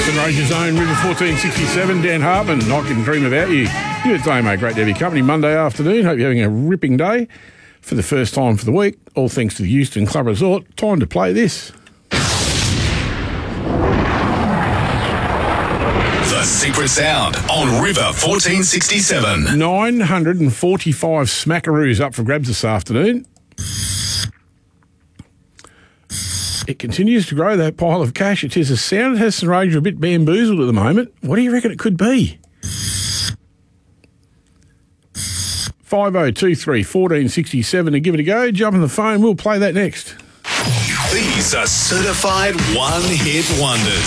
Heston Ranger Zone, River 1467, Dan Hartman, I Can Dream About You. You at Damo, great to have your company Monday afternoon. Hope you're having a ripping day. For the first time for the week, all thanks to the Euston Club Resort. Time to play this. The Secret Sound on River 1467. 945 smackaroos up for grabs this afternoon. It continues to grow, that pile of cash. It is a sound that Heston Ranger a bit bamboozled at the moment. What do you reckon it could be? 5023 1467 to give it a go. Jump on the phone. We'll play that next. These are certified one-hit wonders.